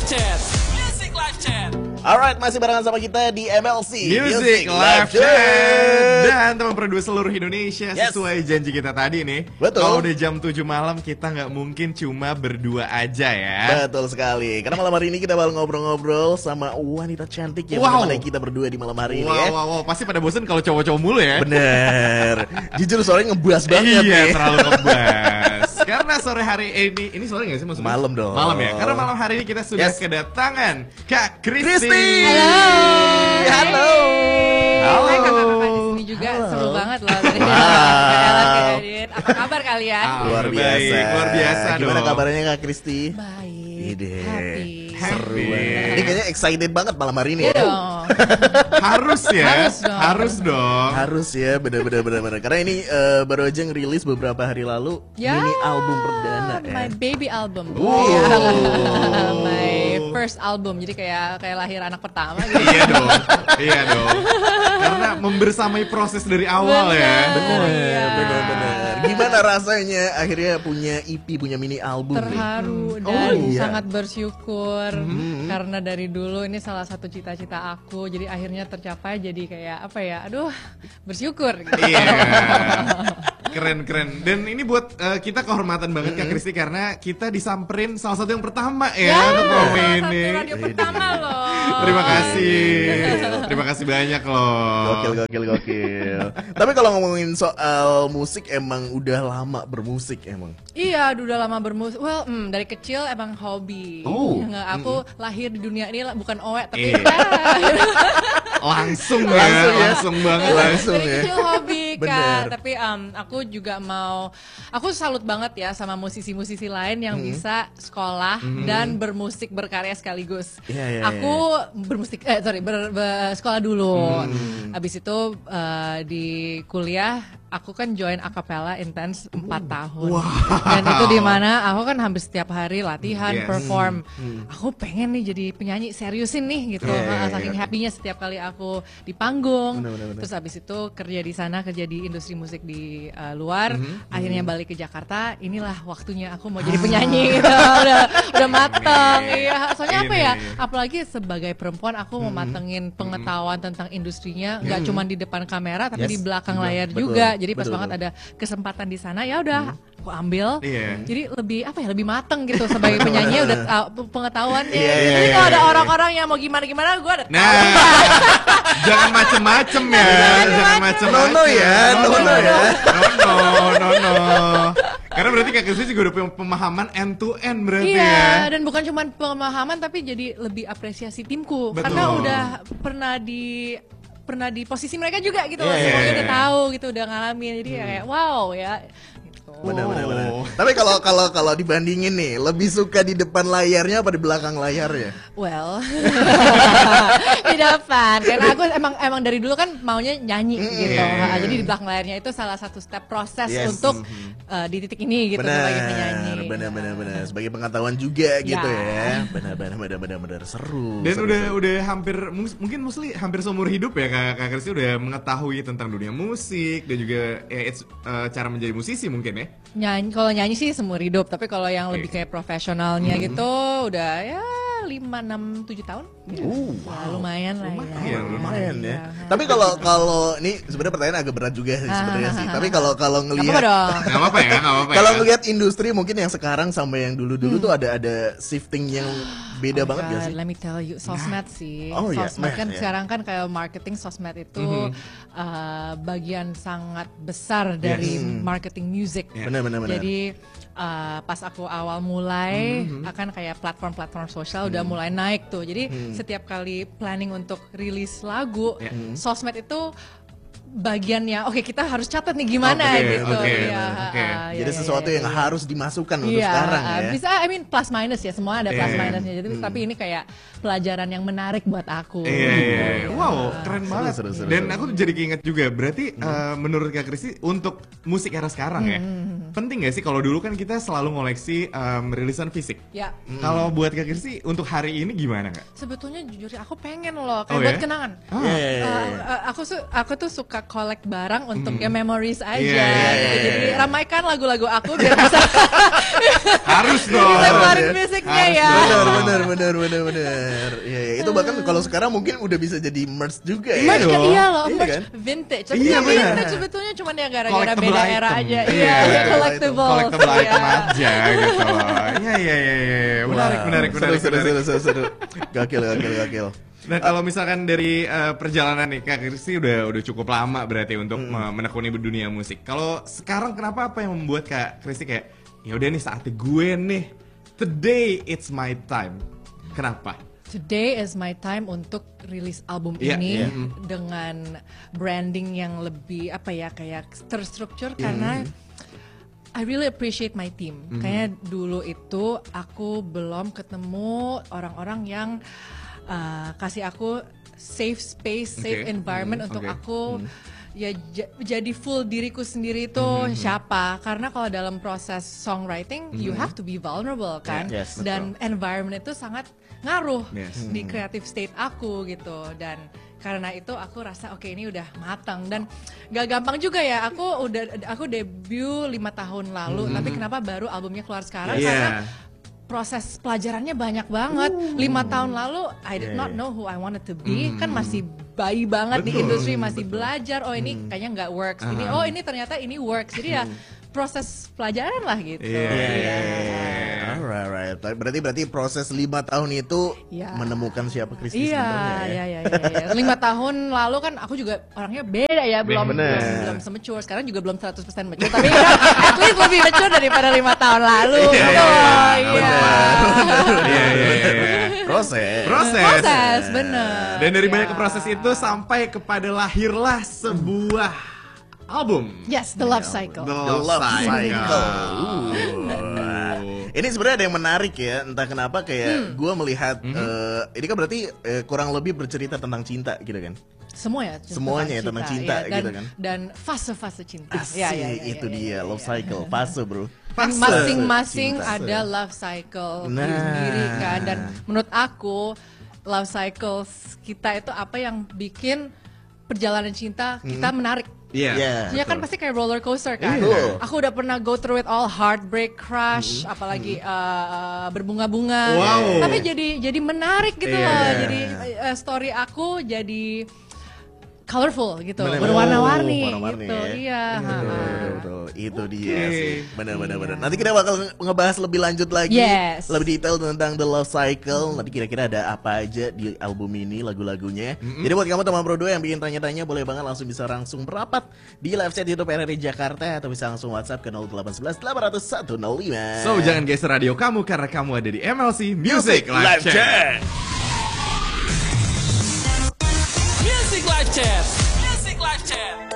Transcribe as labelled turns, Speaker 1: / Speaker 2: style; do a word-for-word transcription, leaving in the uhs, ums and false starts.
Speaker 1: Live Chat. Music Live Chat.
Speaker 2: Alright, masih barengan sama kita di M L C
Speaker 3: Music Live Chat. Dan teman produser seluruh Indonesia,
Speaker 2: Yes.
Speaker 3: sesuai janji kita tadi nih.
Speaker 2: Betul.
Speaker 3: Kalau udah jam tujuh malam kita nggak mungkin cuma berdua aja ya.
Speaker 2: Betul sekali. Karena malam hari ini kita bakal ngobrol-ngobrol sama wanita cantik yang
Speaker 3: Wow.
Speaker 2: menemani kita berdua di malam hari ini
Speaker 3: Wow,
Speaker 2: ya.
Speaker 3: wow, wow, pasti pada bosen kalau cowok-cowok mulu ya.
Speaker 2: Bener. Jujur suaranya ngebas banget
Speaker 3: Iya,
Speaker 2: nih.
Speaker 3: terlalu ngebas. Karena sore hari ini, ini sore nggak sih maksudnya?
Speaker 2: Malam dong.
Speaker 3: Malam ya. Karena malam hari ini kita sudah
Speaker 2: Yes.
Speaker 3: kedatangan Kak Kristi.
Speaker 2: Kristi. Halo.
Speaker 3: Halo.
Speaker 4: Hai kakak-kakak di sini juga.
Speaker 2: Halo.
Speaker 4: Seru banget loh tadi.
Speaker 2: Wow.
Speaker 4: Kak Ella, Kak Edit. Apa kabar kalian?
Speaker 3: Ah,
Speaker 2: Luar biasa.
Speaker 3: baik, luar biasa
Speaker 2: Gimana
Speaker 3: dong.
Speaker 2: kabarnya Kak Kristi?
Speaker 4: Baik.
Speaker 2: Ide.
Speaker 4: Happy.
Speaker 2: Seru
Speaker 3: Happy.
Speaker 2: banget. Ini kayaknya excited banget malam hari ini
Speaker 4: Iya
Speaker 2: ya.
Speaker 4: dong.
Speaker 3: Harus ya.
Speaker 4: Harus dong.
Speaker 3: Harus dong.
Speaker 2: Harus ya, bener-bener bener-bener. Karena ini eh, baru aja ngerilis beberapa hari lalu
Speaker 4: Ya.
Speaker 2: mini album perdana ya.
Speaker 4: My baby album.
Speaker 3: Wow.
Speaker 4: Iya. My first album. Jadi kayak kayak lahir anak pertama gitu.
Speaker 3: Iya dong, iya dong. Karena membersamai proses dari awal ya.
Speaker 4: Bener. Iya.
Speaker 2: Bener-bener. Gimana rasanya akhirnya punya E P, punya mini album nih?
Speaker 4: Terharu
Speaker 2: Hmm.
Speaker 4: dan
Speaker 2: Oh, iya.
Speaker 4: sangat bersyukur karena dari dulu ini salah satu cita-cita aku, jadi akhirnya tercapai, jadi kayak apa ya, aduh bersyukur gitu.
Speaker 3: Iya. Keren keren. Dan ini buat eh, kita kehormatan banget Kak Kristi karena kita disamperin salah satu yang pertama ya, untuk promo
Speaker 4: salah
Speaker 3: ini.
Speaker 4: satu radio pertama loh.
Speaker 3: Terima kasih. Terima kasih banyak loh.
Speaker 2: Gokil, gokil, gokil. Tapi kalau ngomongin soal musik, emang udah lama bermusik emang.
Speaker 4: Iya, udah lama bermusik. Well, mm, dari kecil emang hobi.
Speaker 3: Oh.
Speaker 4: Nggak, aku lahir di dunia ini lah, bukan oek tapi
Speaker 3: Iya. Langsung ya,
Speaker 2: Langsung
Speaker 3: langsung,
Speaker 2: ya.
Speaker 3: banget.
Speaker 2: Langsung
Speaker 4: dari
Speaker 2: ya.
Speaker 4: kecil hobi
Speaker 2: Bener.
Speaker 4: Kak. Tapi um, aku juga mau, aku salut banget ya sama musisi-musisi lain yang bisa sekolah dan bermusik berkarya sekaligus.
Speaker 2: Iya, iya,
Speaker 4: Aku bermusik, eh sorry, ber, ber- sekolah dulu. Habis itu uh, di kuliah aku kan join acapella intens empat tahun. Dan itu di mana aku kan hampir setiap hari latihan,
Speaker 3: Yes.
Speaker 4: perform. Aku pengen nih jadi penyanyi seriusin nih gitu.
Speaker 2: Iya, iya,
Speaker 4: Ha,
Speaker 2: iya.
Speaker 4: Saking happy-nya setiap kali aku di panggung.
Speaker 2: Bener, bener, bener.
Speaker 4: Terus habis itu kerja di sana, kerja di industri musik di uh, luar.
Speaker 2: Mhm,
Speaker 4: Akhirnya balik ke Jakarta. Inilah waktunya aku mau jadi penyanyi gitu. udah udah mateng. Iya, soalnya apa
Speaker 3: Ini.
Speaker 4: ya? Apalagi sebagai perempuan aku
Speaker 2: Mhm.
Speaker 4: mau matengin pengetahuan tentang industrinya, nggak cuma di depan kamera tapi
Speaker 2: Yes.
Speaker 4: di belakang
Speaker 2: Betul,
Speaker 4: layar
Speaker 2: betul,
Speaker 4: juga. Jadi pas
Speaker 2: betul,
Speaker 4: banget
Speaker 2: betul.
Speaker 4: ada kesempatan di sana, ya udah aku ambil.
Speaker 3: Iya.
Speaker 4: Jadi lebih apa ya? Lebih mateng gitu sebagai penyanyi udah tahu pengetahuannya.
Speaker 2: Iya,
Speaker 4: Jadi
Speaker 2: iya,
Speaker 4: kalau
Speaker 2: iya,
Speaker 4: ada
Speaker 2: iya.
Speaker 4: orang-orang yang mau gimana-gimana, gue udah tahu.
Speaker 3: Nah, jangan macem-macem ya, jangan macem-macem.
Speaker 2: Nono ya, nono ya.
Speaker 3: Nono, nono. Karena berarti Kak Kristi juga udah punya pemahaman end to end berarti
Speaker 4: Iya,
Speaker 3: ya.
Speaker 4: dan bukan cuma pemahaman tapi jadi lebih apresiasi timku.
Speaker 3: Betul.
Speaker 4: Karena udah pernah di pernah di posisi mereka juga gitu loh.
Speaker 2: Iya,
Speaker 4: Semuanya
Speaker 3: iya,
Speaker 4: udah
Speaker 3: iya.
Speaker 4: tahu gitu, udah ngalamin. Jadi ya kayak wow ya. Gitu.
Speaker 2: Bener, bener, bener.
Speaker 3: Oh.
Speaker 2: Tapi kalau kalau kalau dibandingin nih, lebih suka di depan layarnya apa di belakang layarnya?
Speaker 4: Well, di depan. Karena aku emang emang dari dulu kan maunya nyanyi gitu.
Speaker 3: iya.
Speaker 4: Ha, Jadi di belakang layarnya itu salah satu step proses
Speaker 2: Yes.
Speaker 4: untuk uh, di titik ini gitu sebagai penyanyi.
Speaker 2: Benar, benar, benar, benar. Sebagai pengetahuan juga gitu
Speaker 4: Ya.
Speaker 2: ya. Benar, benar, benar, benar, benar. Seru.
Speaker 3: Dan
Speaker 2: seru,
Speaker 3: udah
Speaker 2: seru.
Speaker 3: udah hampir mus- mungkin mostly hampir seumur hidup ya Kak, Kak Kristi udah mengetahui tentang dunia musik dan juga ya, it's, uh, cara menjadi musisi mungkin ya.
Speaker 4: Nyanyi, kalau nyanyi sih seumur hidup, tapi kalau yang
Speaker 3: Oke.
Speaker 4: lebih kayak profesionalnya gitu udah ya lima enam tujuh tahun. Ya,
Speaker 2: Uh,
Speaker 4: ya, lumayan lah
Speaker 3: Lumayan,
Speaker 4: ya.
Speaker 2: Lumayan ya.
Speaker 4: Iya.
Speaker 2: Tapi kalau kalau ini sebenarnya pertanyaan agak berat juga sih sebenarnya sih. Tapi kalau kalau
Speaker 4: Nggak
Speaker 2: ngelihat
Speaker 4: apa-apa dong.
Speaker 3: Gak apa-apa ya, gak apa-apa
Speaker 2: kalau
Speaker 3: ya.
Speaker 2: ngelihat industri mungkin yang sekarang sama yang dulu-dulu tuh ada ada shifting yang beda
Speaker 4: Oh my
Speaker 2: banget gak
Speaker 4: God,
Speaker 2: sih?
Speaker 4: Let me tell you, sosmed sih.
Speaker 2: Oh, iya,
Speaker 4: Sosmed kan
Speaker 2: iya.
Speaker 4: sekarang kan kayak marketing sosmed itu uh, bagian sangat besar dari marketing music.
Speaker 2: Benar, benar, benar.
Speaker 4: Jadi uh, pas aku awal mulai akan kayak platform-platform sosial udah mulai naik tuh. Jadi setiap kali planning untuk rilis lagu,
Speaker 3: Ya.
Speaker 4: sosmed itu bagiannya oke kita harus catat nih gimana
Speaker 3: Oke,
Speaker 4: gitu.
Speaker 3: oke,
Speaker 4: Iya,
Speaker 3: oke.
Speaker 4: ah, iya,
Speaker 2: Jadi
Speaker 4: iya,
Speaker 2: sesuatu
Speaker 4: iya,
Speaker 2: yang
Speaker 4: iya.
Speaker 2: harus dimasukkan untuk
Speaker 4: Iya,
Speaker 2: sekarang ya.
Speaker 4: bisa I mean plus minus ya, semua ada plus
Speaker 3: Iya.
Speaker 4: minusnya. Jadi tapi ini kayak pelajaran yang menarik buat aku.
Speaker 3: Iya, iya, iya.
Speaker 4: Gitu.
Speaker 3: Wow, keren
Speaker 2: Seru,
Speaker 3: banget.
Speaker 2: seru, seru,
Speaker 3: Dan
Speaker 2: seru.
Speaker 3: aku tuh jadi keinget juga, berarti eh, menurut Kak Kristi untuk musik era sekarang ya, penting gak sih kalau dulu kan kita selalu ngoleksi em, rilisan fisik.
Speaker 4: Ya,
Speaker 3: Kalau buat Kak Kristi untuk hari ini gimana Kak?
Speaker 4: sebetulnya jujur aku pengen loh kayak
Speaker 3: Oh,
Speaker 4: buat
Speaker 3: ya?
Speaker 4: kenangan.
Speaker 3: Ah.
Speaker 2: Iya, iya, iya,
Speaker 4: Uh,
Speaker 2: iya.
Speaker 4: uh, aku su- aku tuh suka kita collect barang untuk ya memories aja.
Speaker 3: Iya, iya,
Speaker 4: gitu.
Speaker 3: iya,
Speaker 4: Jadi
Speaker 3: iya.
Speaker 4: ramaikan lagu-lagu aku biar bisa
Speaker 3: Harus dong.
Speaker 4: bisa keluarin
Speaker 2: ya.
Speaker 4: musiknya
Speaker 3: Harus
Speaker 4: ya.
Speaker 3: dong.
Speaker 2: Benar, benar, benar, benar, benar. Iya, iya. Itu bahkan kalau sekarang mungkin udah bisa jadi merch juga ya.
Speaker 4: Merch kan
Speaker 3: dong.
Speaker 4: iya loh,
Speaker 2: Iya
Speaker 4: merch
Speaker 2: kan?
Speaker 4: vintage. Tapi
Speaker 3: Iya,
Speaker 4: ya
Speaker 3: benar.
Speaker 4: vintage sebetulnya cuma ya gara-gara
Speaker 3: Collectible
Speaker 4: beda era
Speaker 3: item.
Speaker 4: aja.
Speaker 3: Iya,
Speaker 4: Iya,
Speaker 3: iya,
Speaker 4: collectible.
Speaker 3: Collectible
Speaker 4: Iya.
Speaker 3: item aja gitu loh. Iya, iya, iya, iya. Menarik,
Speaker 2: Wow.
Speaker 3: menarik, menarik,
Speaker 2: Seru, seru,
Speaker 3: menarik.
Speaker 2: seru, seru, seru. Gakil, gakil, gakil.
Speaker 3: Nah kalau misalkan dari uh, perjalanan nih Kak Kristi udah udah cukup lama berarti untuk
Speaker 2: Hmm.
Speaker 3: uh, menekuni dunia musik. Kalau sekarang kenapa apa yang membuat Kak Kristi kayak ya udah nih saatnya gue nih, today it's my time. Kenapa?
Speaker 4: Today is my time untuk rilis album
Speaker 3: Iya,
Speaker 4: ini
Speaker 3: iya.
Speaker 4: dengan branding yang lebih apa ya kayak terstruktur
Speaker 3: Iya.
Speaker 4: karena I really appreciate my team.
Speaker 3: Mm-hmm.
Speaker 4: Kayaknya dulu itu aku belum ketemu orang-orang yang uh, kasih aku safe space, safe
Speaker 3: Oke.
Speaker 4: environment
Speaker 3: Mm,
Speaker 4: untuk
Speaker 3: oke.
Speaker 4: aku ya j- jadi full diriku sendiri itu
Speaker 3: Mm-hmm.
Speaker 4: siapa? Karena kalau dalam proses songwriting you have to be vulnerable kan,
Speaker 2: Yeah, yes,
Speaker 4: dan environment itu sangat ngaruh
Speaker 3: Yes.
Speaker 4: di creative state aku gitu. Dan karena itu aku rasa oke ini udah matang dan gak gampang juga ya. Aku udah aku debut lima tahun lalu, tapi kenapa baru albumnya keluar sekarang?
Speaker 3: Iya.
Speaker 4: Karena proses pelajarannya banyak banget. Lima tahun lalu I did
Speaker 2: Yeah,
Speaker 4: not
Speaker 2: yeah.
Speaker 4: know who I wanted to be. Kan masih bayi banget di
Speaker 3: Betul,
Speaker 4: industri, masih belajar. Oh ini kayaknya nggak works. Ini
Speaker 3: Aha.
Speaker 4: oh ini ternyata ini works. Jadi ya proses pelajaran lah gitu.
Speaker 3: Iya, iya, iya.
Speaker 2: Alright, alright. Berarti berarti proses lima tahun itu
Speaker 4: Iya.
Speaker 2: menemukan siapa Kristi
Speaker 4: Iya,
Speaker 2: sebenarnya ya.
Speaker 4: iya, iya, iya, iya. Lima tahun lalu kan aku juga orangnya beda ya, belum
Speaker 2: Bener.
Speaker 4: belum, belum semature. Sekarang juga belum seratus persen mature, tapi ya, at least lebih mature daripada lima tahun lalu.
Speaker 2: Iya,
Speaker 4: Gitu,
Speaker 2: iya,
Speaker 4: iya.
Speaker 2: bener.
Speaker 3: Iya, iya, iya.
Speaker 2: Proses.
Speaker 3: Proses.
Speaker 4: Proses, bener.
Speaker 3: Dan dari
Speaker 4: Iya.
Speaker 3: banyak proses itu sampai kepada lahirlah sebuah album.
Speaker 4: Yes, The Love Cycle.
Speaker 3: The
Speaker 2: The Love Cycle.
Speaker 3: Uh.
Speaker 2: Ini sebenarnya ada yang menarik ya, entah kenapa kayak
Speaker 4: Hmm.
Speaker 2: gue melihat
Speaker 3: Mhm.
Speaker 2: eh, ini kan berarti eh, kurang lebih bercerita tentang cinta gitu kan.
Speaker 4: Semua ya,
Speaker 2: Semuanya ya, tentang cinta
Speaker 4: iya, dan,
Speaker 2: gitu kan.
Speaker 4: Dan fase-fase cinta.
Speaker 2: Asik,
Speaker 4: Ya, ya, ya,
Speaker 2: itu
Speaker 4: ya,
Speaker 2: dia
Speaker 4: ya, ya,
Speaker 2: love
Speaker 4: ya,
Speaker 2: cycle,
Speaker 4: ya.
Speaker 2: fase bro.
Speaker 4: Dan
Speaker 3: Fase
Speaker 4: masing-masing
Speaker 2: cinta.
Speaker 4: ada love cycle
Speaker 2: Nah.
Speaker 4: sendiri kan. Dan menurut aku love cycle kita itu apa yang bikin perjalanan cinta kita menarik.
Speaker 3: Iya.
Speaker 2: Iya.
Speaker 4: Ya kan pasti kayak roller coaster kan.
Speaker 2: Iya.
Speaker 4: Aku udah pernah go through it all, heartbreak, crush, apalagi uh, berbunga-bunga.
Speaker 3: Wow.
Speaker 4: Tapi jadi jadi menarik gitu
Speaker 3: Iya.
Speaker 4: loh. Jadi uh, story aku jadi colorful gitu,
Speaker 2: Bener-bener.
Speaker 4: berwarna-warni
Speaker 2: Oh, warna-warni
Speaker 4: gitu.
Speaker 2: ya.
Speaker 4: Iya.
Speaker 2: Betul,
Speaker 4: ha-ha.
Speaker 2: betul, betul. Itu dia
Speaker 3: Oke.
Speaker 2: sih. Benar, benar, benar. Nanti kita bakal nge- ngebahas lebih lanjut lagi,
Speaker 4: Yes.
Speaker 2: lebih detail tentang The Love Cycle. Nanti kira-kira ada apa aja di album ini, lagu-lagunya. Jadi buat kamu teman Bro dua yang bikin tanya-tanya, boleh banget langsung bisa langsung merapat di live chat YouTube R R I Jakarta atau bisa langsung WhatsApp ke nol delapan satu satu delapan nol nol satu nol lima.
Speaker 3: So jangan geser radio kamu karena kamu ada di M L C Music Live Chat.
Speaker 1: Music Live Chat. Music Live Chat.